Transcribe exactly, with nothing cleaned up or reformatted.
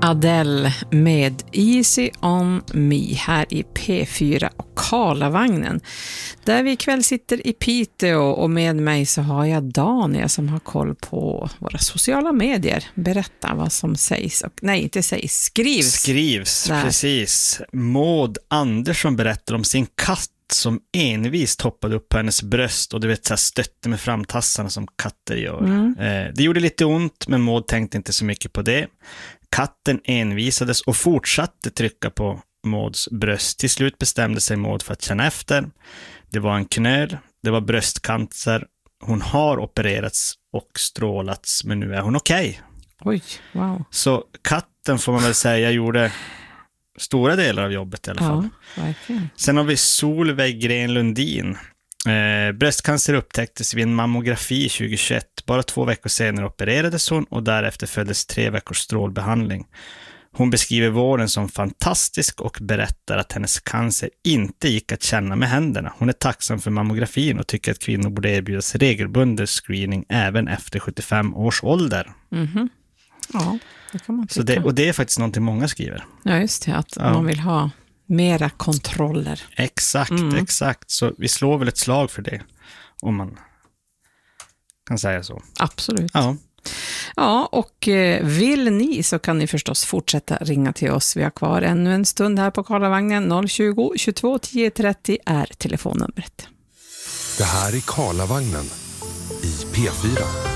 Adele med Easy on me här i P fyra och Karlavagnen. Där vi ikväll sitter i Piteå och med mig så har jag Daniel som har koll på våra sociala medier. Berätta vad som sägs. Och, nej, inte sägs, skrivs. Skrivs, där. Precis. Maud Andersson berättar om sin katt som envist hoppade upp på hennes bröst och du vet så här stötte med framtassarna som katter gör. Mm. Eh, det gjorde lite ont, men Maud tänkte inte så mycket på det. Katten envisades och fortsatte trycka på Mauds bröst. Till slut bestämde sig Maud för att känna efter. Det var en knöl, det var bröstcancer. Hon har opererats och strålats, men nu är hon okej. Oj, wow. Så katten får man väl säga gjorde stora delar av jobbet i alla fall. Ja, verkligen. Sen har vi Solveig Gren Lundin. Eh, bröstcancer upptäcktes vid en mammografi tjugohundratjugoett. Bara två veckor senare opererades hon och därefter följdes tre veckors strålbehandling. Hon beskriver vården som fantastisk och berättar att hennes cancer inte gick att känna med händerna. Hon är tacksam för mammografin och tycker att kvinnor borde erbjudas regelbunden screening även efter sjuttiofem års ålder. Mhm. Ja, det kan man tycka. Så det, och det är faktiskt någonting många skriver. Ja, just det. Att ja. man vill ha mera kontroller. Exakt, mm. exakt. Så vi slår väl ett slag för det, om man kan säga så. Absolut. Ja. Ja, och vill ni så kan ni förstås fortsätta ringa till oss. Vi har kvar ännu en stund här på Karlavagnen. noll tjugo, tjugotvå, tio trettio är telefonnumret. Det här är Karlavagnen i P fyra.